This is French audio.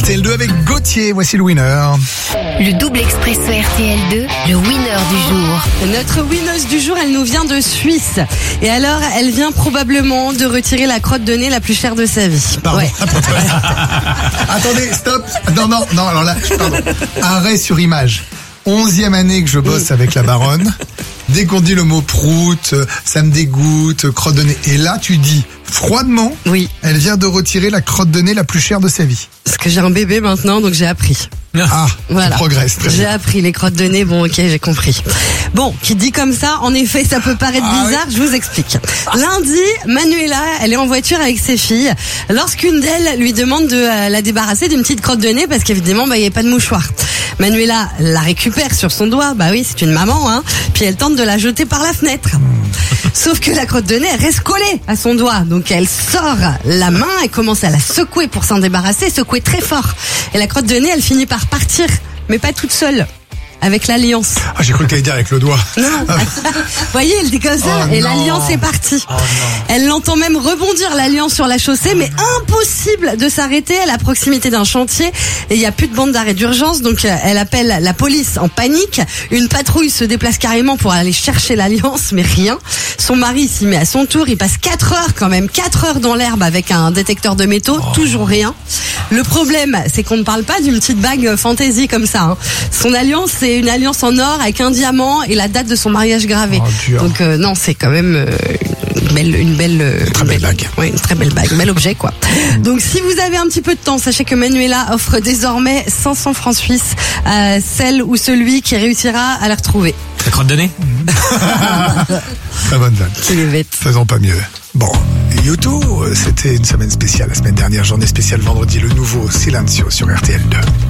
RTL2 avec Gauthier, voici le winner. Le double expresso RTL2, le winner du jour. Notre winneuse du jour, elle nous vient de Suisse. Et alors, elle vient probablement de retirer la crotte de nez la plus chère de sa vie. Pardon. Ouais. Attendez, stop. Non, alors là, pardon. Arrêt sur image. 11e année que je bosse avec la baronne. Dès qu'on dit le mot prout, ça me dégoûte, crotte de nez. Et là, tu dis froidement, Oui, elle vient de retirer la crotte de nez la plus chère de sa vie. parce que j'ai un bébé maintenant, donc j'ai appris. Ah, Voilà. tu progresses. Très J'ai bien. appris les crottes de nez, bon ok, j'ai compris. Bon, qui dit comme ça, en effet, ça peut paraître bizarre, je vous explique. Lundi, Manuela, elle est en voiture avec ses filles, lorsqu'une d'elles lui demande de la débarrasser d'une petite crotte de nez, parce qu'évidemment, il n'y avait pas de mouchoir. Manuela la récupère sur son doigt, bah oui, c'est une maman, hein, puis elle tente de la jeter par la fenêtre. Sauf que la crotte de nez elle reste collée à son doigt, donc elle sort la main et commence à la secouer pour s'en débarrasser, secouer très fort. Et la crotte de nez, elle finit par partir, mais pas toute seule, avec l'alliance. Ah, j'ai cru que t'allais dire avec le doigt. Non, vous voyez, elle dit comme ça, Oh et non. l'alliance est partie. Elle l'entend même rebondir l'alliance sur la chaussée, mais impossible de s'arrêter. Elle est à proximité d'un chantier et il n'y a plus de bande d'arrêt d'urgence, donc elle appelle la police en panique. Une patrouille se déplace carrément pour aller chercher l'alliance, mais rien. Son mari s'y met à son tour, il passe 4 heures quand même, 4 heures dans l'herbe avec un détecteur de métaux, toujours rien. Le problème, c'est qu'on ne parle pas d'une petite bague fantaisie comme ça, hein. Son alliance, c'est une alliance en or avec un diamant et la date de son mariage gravée. Oh, dur. Donc non, c'est quand même une belle Très belle bague. Ouais, une très belle bague, un bel objet quoi. Donc si vous avez un petit peu de temps, sachez que Manuela offre désormais 500 francs suisses à celle ou celui qui réussira à la retrouver. La crotte de nez. Très bonne vanne. C'est les bêtes. Faisons pas mieux. Bon, YouTube, c'était une semaine spéciale. La semaine dernière, journée spéciale vendredi, le nouveau Silencio sur RTL2.